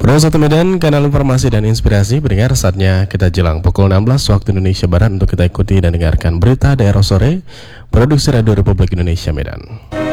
Pro 1 Medan, kanal informasi dan inspirasi. Pendengar, saatnya kita jelang pukul 16 waktu Indonesia Barat untuk kita ikuti dan dengarkan berita daerah sore Produksi Radio Republik Indonesia Medan.